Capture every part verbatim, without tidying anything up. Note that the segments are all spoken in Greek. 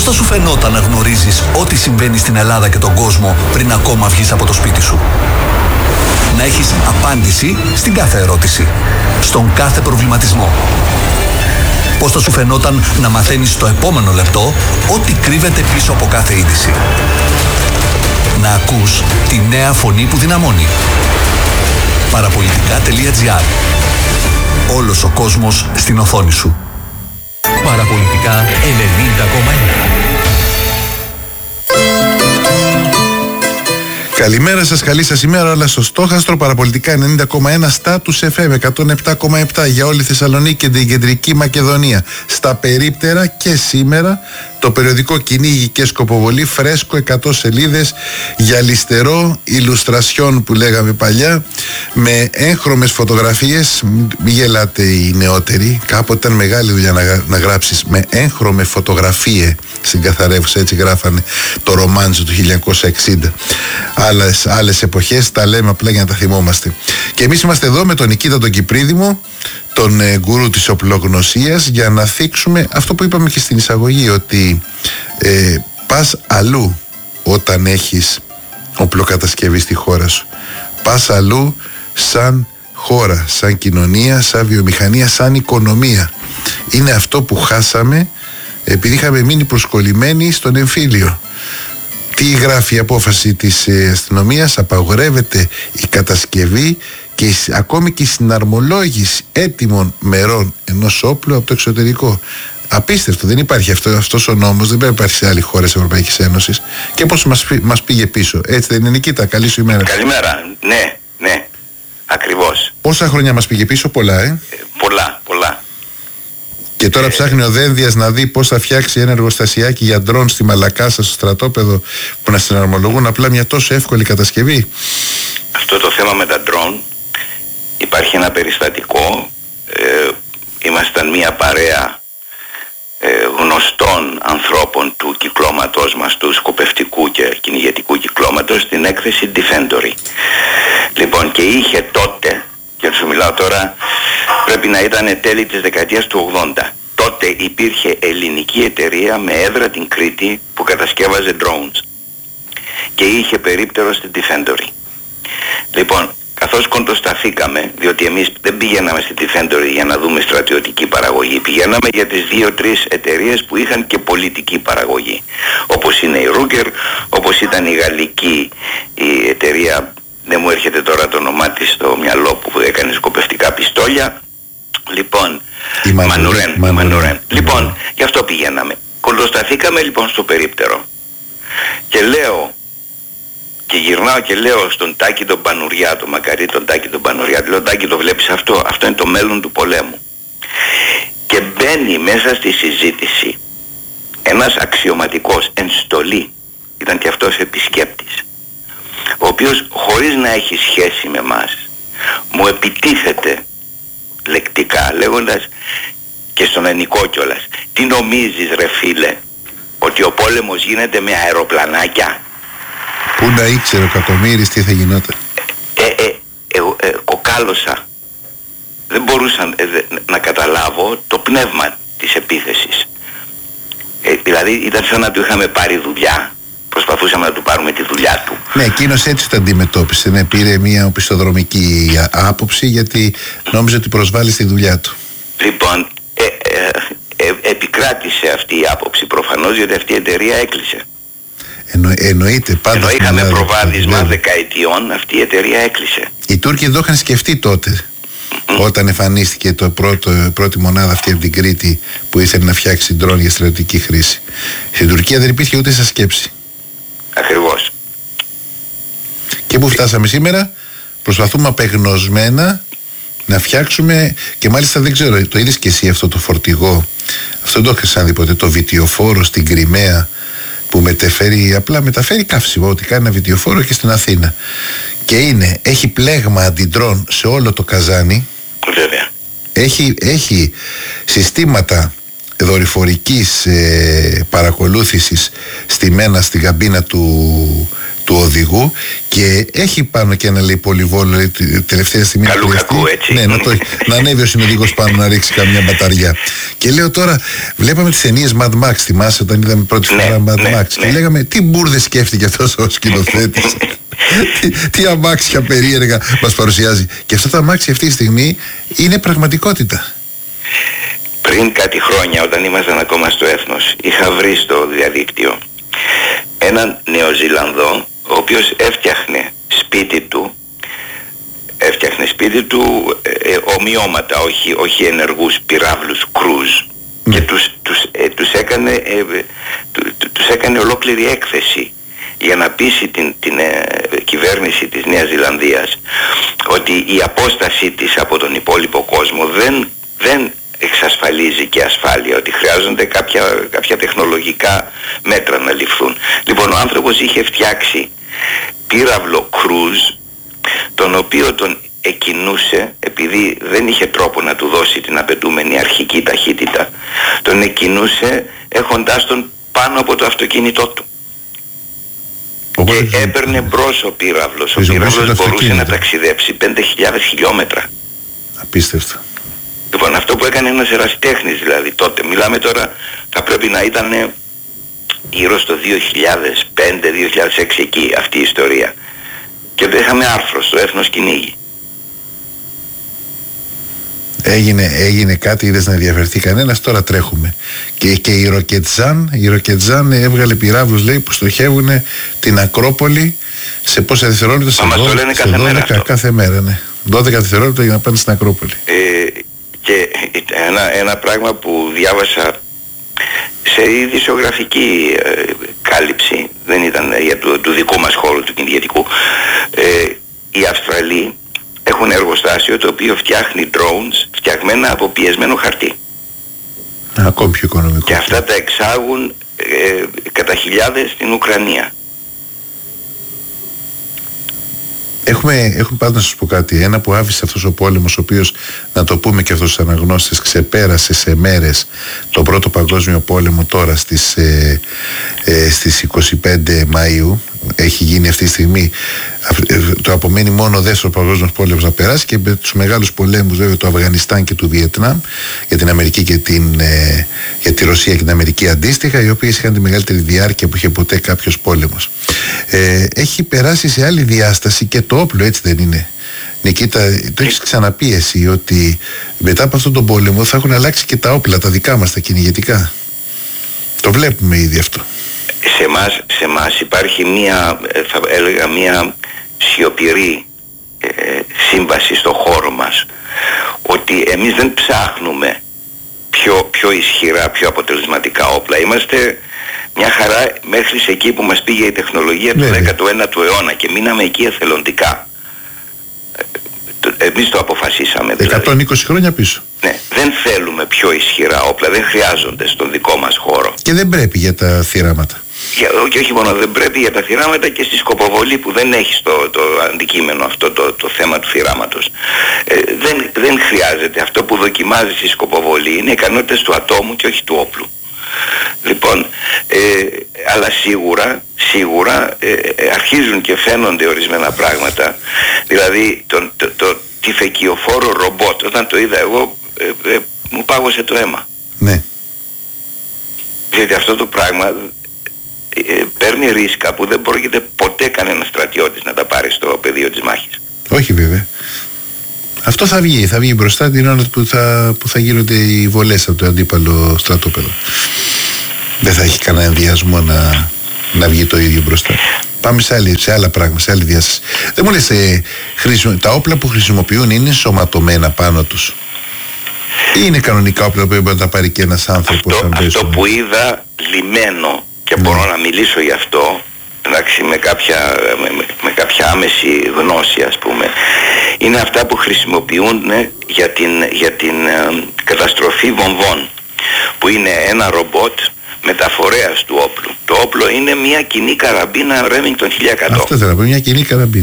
θα σου φαινόταν να γνωρίζεις ό,τι συμβαίνει στην Ελλάδα και τον κόσμο πριν ακόμα βγεις από το σπίτι σου? Να έχεις απάντηση στην κάθε ερώτηση, στον κάθε προβληματισμό. Πώς θα σου φαινόταν να μαθαίνεις στο επόμενο λεπτό ό,τι κρύβεται πίσω από κάθε είδηση? Να ακούς τη νέα φωνή που δυναμώνει. Παραπολιτικά τελεία τζι άρ. Όλος ο κόσμος στην οθόνη σου. Παραπολιτικά ενενήντα κόμμα ένα. Καλημέρα σας, καλή σας ημέρα, όλα στο στόχαστρο. Παραπολιτικά ενενήντα κόμμα ένα, Status εφ εμ εκατόν επτά κόμμα επτά για όλη Θεσσαλονίκη και την κεντρική Μακεδονία. Στα περίπτερα και σήμερα το περιοδικό Κυνήγι και Σκοποβολή, φρέσκο, εκατό σελίδες, γυαλιστερό, ηλουστρασιόν που λέγαμε παλιά, με έγχρωμες φωτογραφίες. Μην γελάτε οι νεότεροι, κάποτε ήταν μεγάλη δουλειά να, να γράψεις με έγχρωμε φωτογραφίε στην καθαρεύουσα, έτσι γράφανε το ρομάντζο του χίλια εννιακόσια εξήντα. Άλλες, άλλες εποχές, τα λέμε απλά για να τα θυμόμαστε. Και εμείς είμαστε εδώ με τον Νικήτα τον Κυπρίδημο, τον ε, γκουρού της οπλογνωσίας, για να θίξουμε αυτό που είπαμε και στην εισαγωγή, ότι ε, πας αλλού όταν έχεις οπλοκατασκευή στη χώρα σου. Πας αλλού σαν χώρα, σαν κοινωνία, σαν βιομηχανία, σαν οικονομία. Είναι αυτό που χάσαμε επειδή είχαμε μείνει προσκολλημένοι στον εμφύλιο. Τι γράφει η απόφαση της ε, αστυνομίας? Απαγορεύεται η κατασκευή και η, ακόμη και η συναρμολόγηση έτοιμων μερών ενός όπλου από το εξωτερικό. Απίστευτο, δεν υπάρχει αυτό, αυτός ο νόμος, δεν υπάρχει σε άλλη χώρα της Ευρωπαϊκής Ένωσης. Και πώς μας, μας πήγε πίσω. Έτσι δεν είναι, Νικήτα? Καλή σου ημέρα. Καλημέρα. Ναι, ναι, ακριβώς. Πόσα χρόνια μας πήγε πίσω? Πολλά, ε? ε πολλά, πολλά. Και τώρα ε, ψάχνει ο Δένδιας να δει πώς θα φτιάξει ένα εργοστασιάκι για ντρόν στη Μαλακάσα, στο στρατόπεδο, που να συναρμολογούν απλά μια τόσο εύκολη κατασκευή. Αυτό το θέμα με τα ντρόν, υπάρχει ένα περιστατικό. Ε, ήμασταν μια παρέα ε, γνωστών ανθρώπων του κυκλώματος μας, του σκοπευτικού και κυνηγετικού κυκλώματος, στην έκθεση Defendory. Λοιπόν, και είχε τότε, και σου μιλάω τώρα, πρέπει να ήταν τέλη της δεκαετίας του ογδόντα. Τότε υπήρχε ελληνική εταιρεία με έδρα την Κρήτη που κατασκεύαζε drones και είχε περίπτερο στην Defendory. Λοιπόν, καθώς κοντοσταθήκαμε, διότι εμείς δεν πηγαίναμε στην Defendory για να δούμε στρατιωτική παραγωγή, πηγαίναμε για τις δύο-τρεις εταιρείες που είχαν και πολιτική παραγωγή, όπως είναι η Ruger, όπως ήταν η γαλλική η εταιρεία, δεν μου έρχεται τώρα το όνομά της στο μυαλό, που έκανε σκοπευτικά πιστόλια. Λοιπόν, η Μανουρέν, Μανουρέν. Μανουρέν. Λοιπόν, γι' αυτό πηγαίναμε. Κοντοσταθήκαμε λοιπόν στο περίπτερο και λέω, και γυρνάω και λέω στον Τάκη τον Πανουριά, τον μακαρί τον Τάκη τον Πανουριά, λέω, Τάκη, το βλέπεις αυτό? Αυτό είναι το μέλλον του πολέμου. Και μπαίνει μέσα στη συζήτηση ένας αξιωματικός εν στολή, ήταν και αυτός επισκέπτης, ο οποίος χωρίς να έχει σχέση με μας μου επιτίθεται λεκτικά, λέγοντας, και στον ενικό κιόλας, τι νομίζεις ρε φίλε, ότι ο πόλεμος γίνεται με αεροπλανάκια? Πού να ήξερε ο Κακομοίρης τι θα γινόταν? Ε, ε, ε, ε, κοκάλωσα. Δεν μπορούσα ε, δε, να καταλάβω το πνεύμα της επίθεσης. Ε, δηλαδή ήταν σαν να του είχαμε πάρει δουλειά. Προσπαθούσαμε να του πάρουμε τη δουλειά του. Ναι, εκείνος έτσι το αντιμετώπισε. Ναι, πήρε μια οπισθοδρομική άποψη, γιατί νόμιζε ότι προσβάλλει στη δουλειά του. Λοιπόν, ε, ε, ε, επικράτησε αυτή η άποψη προφανώς, γιατί αυτή η εταιρεία έκλεισε. Εννο, εννοείται πάντα. Ενώ είχαμε προβάδισμα δεκαετιών, αυτή η εταιρεία έκλεισε. Οι Τούρκοι εδώ είχαν σκεφτεί τότε, mm-hmm. όταν εμφανίστηκε το πρώτο, πρώτη μονάδα αυτή από την Κρήτη που ήθελε να φτιάξει ντρόν για στρατιωτική χρήση. Στην Τουρκία δεν υπήρχε ούτε σαν σκέψη. Ακριβώς. Και που φτάσαμε σήμερα, προσπαθούμε απεγνωσμένα να φτιάξουμε, και μάλιστα δεν ξέρω, το είδες και εσύ αυτό το φορτηγό, αυτό δεν το είχες δει ποτέ, το βιτιοφόρο στην Κριμαία, που μεταφέρει, απλά μεταφέρει καύσιμο, ότι κάνει ένα βιτιοφόρο και στην Αθήνα. Και είναι, έχει πλέγμα αντιντρόν σε όλο το καζάνι. Βέβαια. Έχει, έχει συστήματα δορυφορικής ε, παρακολούθησης στημένα στην καμπίνα του, του οδηγού και έχει πάνω και ένα λέει πολυβόλο, λέει, τελευταία στιγμή καλού κακού, έτσι. Ναι, να, το, να ανέβει ο συνοδηγός πάνω να ρίξει καμιά μπαταριά. Και λέω τώρα, βλέπαμε τις ταινίες Mad Max, θυμάσαι όταν είδαμε πρώτη φορά ναι, Mad ναι, Max ναι. Και λέγαμε τι μπουρδες σκέφτηκε αυτός ο σκηνοθέτης. τι, τι αμάξια περίεργα μας παρουσιάζει. Και αυτά τα αμάξια αυτή τη στιγμή είναι πραγματικότητα. Πριν κάτι χρόνια, όταν ήμασταν ακόμα στο Έθνος, είχα βρει στο διαδίκτυο έναν Νεοζηλανδό, ο οποίος έφτιαχνε σπίτι του, έφτιαχνε σπίτι του ε, ομοιώματα, όχι, όχι ενεργούς πυράβλους κρούζ, mm. και τους, τους, ε, τους, έκανε, ε, του, τους έκανε ολόκληρη έκθεση για να πείσει την, την ε, κυβέρνηση της Νέας Ζηλανδίας ότι η απόστασή της από τον υπόλοιπο κόσμο δεν, δεν εξασφαλίζει και ασφάλεια, ότι χρειάζονται κάποια, κάποια τεχνολογικά μέτρα να ληφθούν. Λοιπόν, ο άνθρωπος είχε φτιάξει πύραυλο κρούζ, τον οποίο τον εκκινούσε, επειδή δεν είχε τρόπο να του δώσει την απαιτούμενη αρχική ταχύτητα, τον εκκινούσε έχοντάς τον πάνω από το αυτοκίνητό του. Οπότε, και έπαιρνε μπρος ο πύραυλος. Ο πύραυλος μπορούσε να ταξιδέψει πέντε χιλιάδες χιλιόμετρα. Απίστευτο. Λοιπόν, αυτό που έκανε ένας ερασιτέχνης δηλαδή τότε, μιλάμε τώρα, θα πρέπει να ήταν γύρω στο δύο χιλιάδες πέντε δύο χιλιάδες έξι εκεί αυτή η ιστορία. Και δεν είχαμε άρθρο στο Έθνος Κυνήγι. Έγινε, έγινε κάτι, είδες να ενδιαφερθεί κανένας, τώρα τρέχουμε. Και, και η Ροκετζάν, η Ροκετζάν έβγαλε πυράβλους, λέει, που στοχεύουν την Ακρόπολη σε πόσα δευτερόλεπτα, σε δώδεκα, σε κάθε, μέρα κάθε μέρα, ναι. δώδεκα δευτερόλεπτα για να πάνε στην Ακρόπολη. Ε, και ένα, ένα πράγμα που διάβασα σε ειδησιογραφική ε, κάλυψη, δεν ήταν για το, του δικού μας χώρου του κυνηγετικού, ε, οι Αυστραλοί έχουν εργοστάσιο το οποίο φτιάχνει drones φτιαγμένα από πιεσμένο χαρτί. Ακόμη πιο οικονομικό. Και αυτά τα εξάγουν ε, κατά χιλιάδες στην Ουκρανία. Έχουμε, έχουμε πάντα να σας πω κάτι. Ένα που άφησε αυτός ο πόλεμος, ο οποίος, να το πούμε και αυτός τους αναγνώστες, ξεπέρασε σε μέρες τον πρώτο παγκόσμιο πόλεμο τώρα στις, ε, ε, στις είκοσι πέντε Μαΐου. Έχει γίνει αυτή τη στιγμή, το απομένει μόνο ο δεύτερος παγκόσμιος πόλεμος να περάσει, και με τους μεγάλους πολέμους βέβαια του Αφγανιστάν και του Βιετνάμ, για την Αμερική και την, ε, για τη Ρωσία και την Αμερική αντίστοιχα, οι οποίες είχαν τη μεγαλύτερη διάρκεια που είχε ποτέ κάποιος πόλεμος. Ε, έχει περάσει σε άλλη διάσταση και το όπλο, έτσι δεν είναι? Νικήτα, το έχεις ξαναπεί εσύ ότι μετά από αυτόν τον πόλεμο θα έχουν αλλάξει και τα όπλα, τα δικά μας, τα κυνηγετικά. Το βλέπουμε ήδη αυτό. Σε εμάς, σε εμάς υπάρχει μία, θα έλεγα, μία σιωπηρή ε, σύμβαση στο χώρο μας, ότι εμείς δεν ψάχνουμε πιο, πιο ισχυρά, πιο αποτελεσματικά όπλα. Είμαστε μια χαρά μέχρι σε εκεί που μας πήγε η τεχνολογία του δέκατου ένατου αιώνα και μείναμε εκεί εθελοντικά. Εμείς το αποφασίσαμε δηλαδή. εκατόν είκοσι χρόνια πίσω. Ναι, δεν θέλουμε πιο ισχυρά όπλα, δεν χρειάζονται στον δικό μας χώρο. Και δεν πρέπει για τα θύραματα. Για, και όχι μόνο δεν πρέπει για τα θυράματα, και στη σκοποβολή που δεν έχει το, το αντικείμενο αυτό το, το θέμα του θυράματος. Ε, δεν, δεν χρειάζεται. Αυτό που δοκιμάζει στη σκοποβολή είναι οι ικανότητες του ατόμου και όχι του όπλου. Λοιπόν, ε, αλλά σίγουρα, σίγουρα ε, ε, αρχίζουν και φαίνονται ορισμένα πράγματα. Δηλαδή το, το, το τυφεκιοφόρο ρομπότ, όταν το είδα εγώ, ε, ε, μου πάγωσε το αίμα. Ναι. Γιατί αυτό το πράγμα ε, παίρνει ρίσκα που δεν πρόκειται ποτέ κανένα στρατιώτης να τα πάρει στο πεδίο της μάχης. Όχι βέβαια. Αυτό θα βγει, θα βγει μπροστά την ώρα που θα, που θα γίνονται οι βολές από το αντίπαλο στρατόπεδο. Δεν θα έχει κανένα ενδιασμό να, να βγει το ίδιο μπροστά. Πάμε σε, άλλη, σε άλλα πράγματα, σε άλλη διάσταση. Δεν μου λες, ε, χρησιμο, τα όπλα που χρησιμοποιούν είναι σωματωμένα πάνω τους, ή είναι κανονικά όπλα που μπορεί να τα πάρει και ένας άνθρωπος? Αυτό, αυτό που είδα λιμένο, και μπορώ ναι. να μιλήσω γι' αυτό, εντάξει, με κάποια, με, με κάποια άμεση γνώση, ας πούμε, είναι αυτά που χρησιμοποιούν για την, για την ε, καταστροφή βομβών, που είναι ένα ρομπότ μεταφορέας του όπλου. Το όπλο είναι μια κοινή καραμπίνα Remington χίλια εκατό. Αυτό θέλω να πω, μια κοινή καραμπίνα.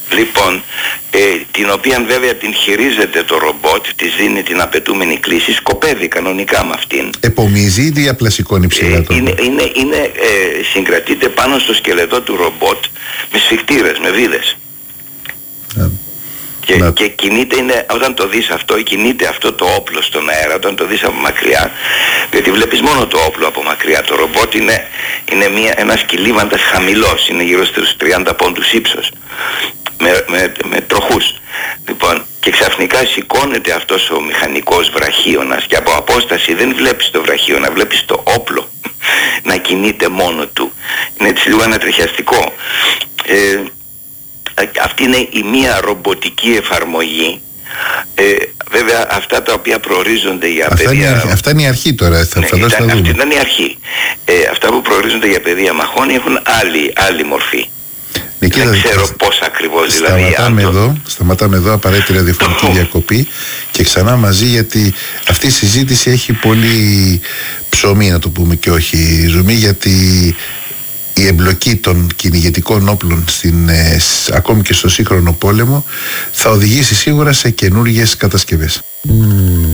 Λοιπόν, ε, την οποία βέβαια την χειρίζεται το ρομπότ, της δίνει την απαιτούμενη κλίση, σκοπεύει κανονικά με αυτήν. Επομίζει ή διαπλασικώνει ψηλά ε, τον... Είναι, είναι, είναι ε, συγκρατείται πάνω στο σκελετό του ρομπότ με σφιχτήρες, με βίδες. Yeah. Και, Να. και κινείται, είναι, όταν το δεις αυτό, κινείται αυτό το όπλο στον αέρα, όταν το δεις από μακριά, διότι βλέπεις μόνο το όπλο από μακριά. Το ρομπότ είναι, είναι μια, ένας κυλίβαντας χαμηλός, είναι γύρω στους τριάντα πόντους ύψος, με, με, με τροχούς. Λοιπόν, και ξαφνικά σηκώνεται αυτός ο μηχανικός βραχίωνας και από απόσταση δεν βλέπεις το βραχίωνα, βλέπεις το όπλο να κινείται μόνο του. Είναι έτσι λίγο ανατριχιαστικό. Ε, Αυτή είναι η μία ρομποτική εφαρμογή. Ε, βέβαια αυτά τα οποία προορίζονται για αυτά παιδεία... Είναι, αυτά είναι η αρχή τώρα, θα, ναι, θα ήταν, θα αυτή δούμε. ήταν η αρχή. Ε, αυτά που προορίζονται για παιδεία μαχών έχουν άλλη, άλλη μορφή. Νικήτα, δεν ξέρω πώς ακριβώς δηλαδή. Σταματάμε, το... εδώ, σταματάμε εδώ, απαραίτητη ραδιοφωνική διακοπή και ξανά μαζί, γιατί αυτή η συζήτηση έχει πολύ ψωμί, να το πούμε, και όχι ζουμί, γιατί η εμπλοκή των κυνηγετικών όπλων στην, ε, ακόμη και στο σύγχρονο πόλεμο θα οδηγήσει σίγουρα σε καινούργιες κατασκευές. Mm.